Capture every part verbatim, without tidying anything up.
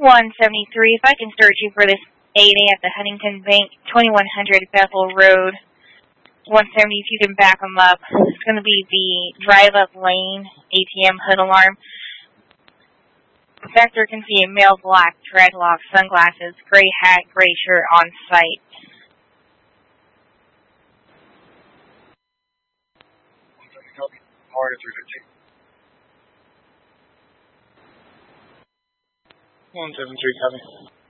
one seventy-three, if I can search you for this eight A at the Huntington Bank, twenty-one hundred Bethel Road, one seventy, if you can back them up. It's going to be the drive-up lane A T M hood alarm. Inspector can see a male black, dreadlocks, sunglasses, gray hat, gray shirt on site. one seven three, copy.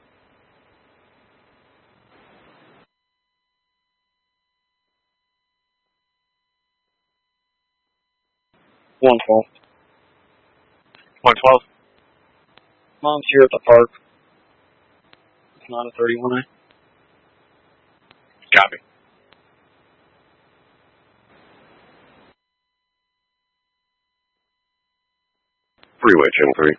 one twelve. one twelve. Mom's here at the park. It's not a thirty-one A. Copy. Freeway channel three.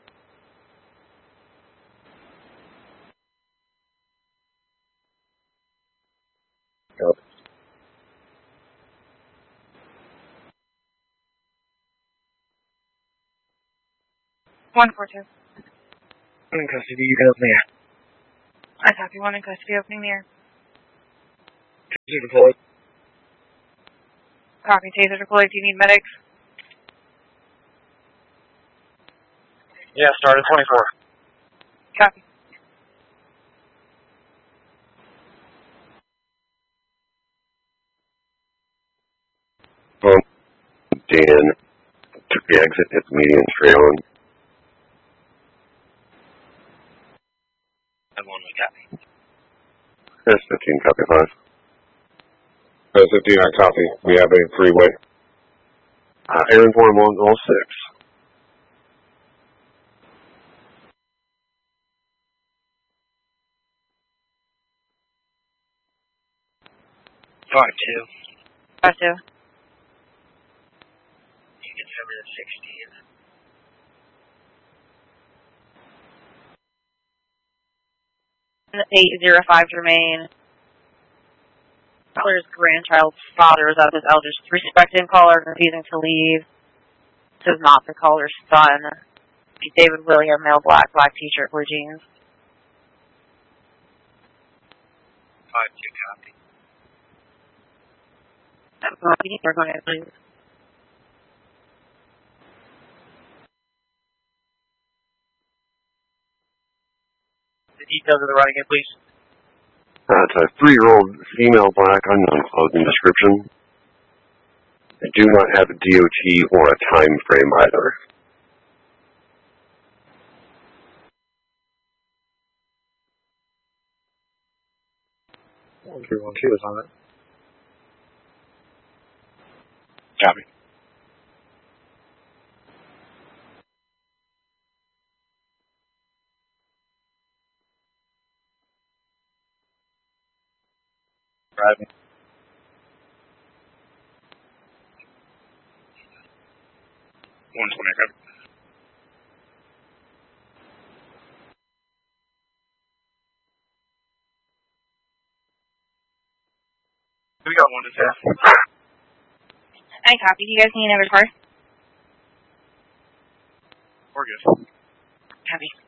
Copy. one four two. I'm in custody. You can open the air. I copy. One in custody, opening the air. Taser deployed. Copy. Taser deployed. Do you need medics? Yeah, start at twenty-four. Copy. Um, Dan took the exit at the median trailing. And one we copy. S fifteen, copy five. S fifteen, I copy. We have a freeway. Uh, airborne along all six. five two. five two. You can send me the sixteen. eight zero five to remain. Caller's grandchild's father is of his eldest respected caller refusing to leave. This is not the caller's son. David William, male black, black t-shirt, blue jeans. five two, copy. They're going to please. The details of the running in, please. Uh, it's a three-year-old female black, unknown clothing description. They do not have a D O T or a time frame either. one three one two is on it. Copy. Driving. one twenty, copy. We got one to ten. I copy. Do you guys need another car? We're good. Copy.